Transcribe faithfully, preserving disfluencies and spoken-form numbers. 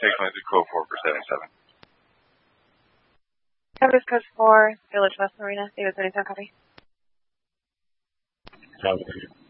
Take twenty-three, code four for seventy-seven. Coverage code four, Village West Marina, David seventy-seven, copy. Copy.